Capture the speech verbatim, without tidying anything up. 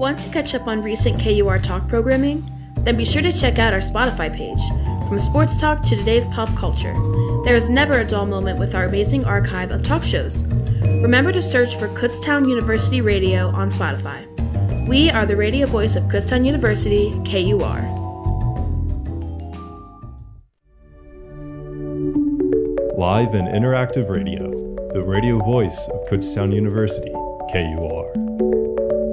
Want to catch up on recent K U R Talk programming? Then be sure to check out our Spotify page. From sports talk to today's pop culture, there is never a dull moment with our amazing archive of talk shows. Remember to search for Kutztown University Radio on Spotify. We are the radio voice of Kutztown University, K U R. Live and interactive radio, the radio voice of Kutztown University, K U R.